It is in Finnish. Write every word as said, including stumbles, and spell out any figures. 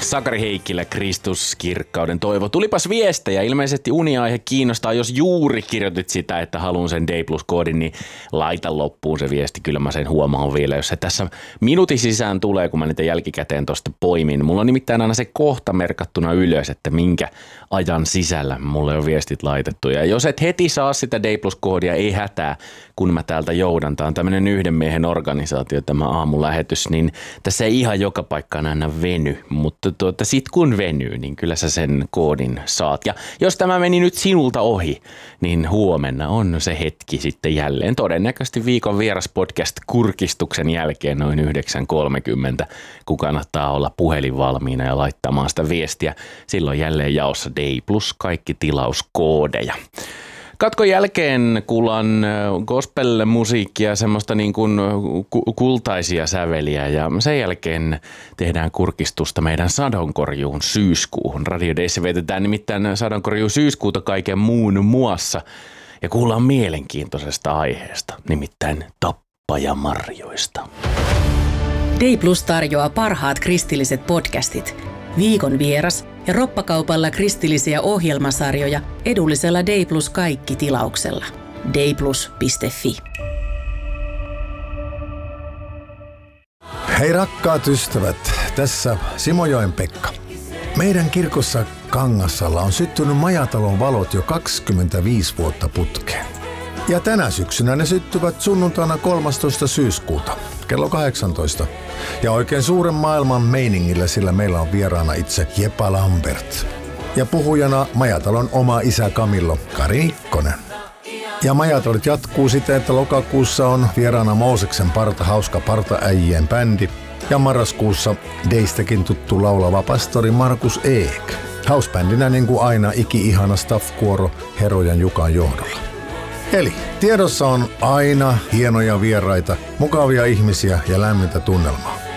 Sakari Heikkilä, Kristus, kirkkauden toivo. Tulipas viestejä. Ilmeisesti uniaihe kiinnostaa. Jos juuri kirjoitit sitä, että haluan sen D plus-koodin, niin laita loppuun se viesti. Kyllä mä sen huomaan vielä, jos se tässä minuutin sisään tulee, kun mä niitä jälkikäteen tuosta poimin. Mulla on nimittäin aina se kohta merkattuna ylös, että minkä ajan sisällä mulle on viestit laitettu. Ja jos et heti saa sitä D plus-koodia, ei hätää, kun mä täältä joudan. Tää on tämmönen yhden miehen organisaatio, tämä aamulähetys, niin tässä ei ihan joka paikkaan aina veny, mutta tuota, sit kun venyy, niin kyllä sä sen koodin saat. Ja jos tämä meni nyt sinulta ohi, niin huomenna on se hetki sitten jälleen. Todennäköisesti viikon vieras podcast kurkistuksen jälkeen noin yhdeksän kolmekymmentä, kun kannattaa olla puhelin valmiina ja laittamaan sitä viestiä. Silloin jälleen jaossa D plus kaikki tilauskoodeja. Katkon jälkeen kuulan gospel-musiikkia, semmoista niin kuin kultaisia säveliä ja sen jälkeen tehdään kurkistusta meidän sadonkorjuun syyskuuhun. Radio Dayssä vietetään nimittäin sadonkorjuun syyskuuta kaiken muun muassa ja kuullaan mielenkiintoisesta aiheesta, nimittäin tappajamarjoista. D plus tarjoaa parhaat kristilliset podcastit, viikon vieras ja roppakaupalla kristillisiä ohjelmasarjoja edullisella D plus kaikki tilauksella. d plus piste f i. Hei rakkaat ystävät, tässä Simojoen Pekka. Meidän kirkossa Kangassalla on syttynyt Majatalon valot jo kaksikymmentäviisi vuotta putkeen. Ja tänä syksynä ne syttyvät sunnuntaina kolmastoista syyskuuta kello kahdeksantoista. Ja oikein suuren maailman meiningillä, sillä meillä on vieraana itse Jepa Lambert. Ja puhujana Majatalon oma isä Kamillo Kari Mikkonen. Ja Majatolit jatkuu siten, että lokakuussa on vieraana Mooseksen parta hauska partaäijien bändi. Ja marraskuussa Deistäkin tuttu laulava pastori Markus Eek. Housebändinä niin kuin aina iki-ihana staff-kuoro Herojan Jukan johdolla. Eli tiedossa on aina hienoja vieraita, mukavia ihmisiä ja lämmintä tunnelmaa.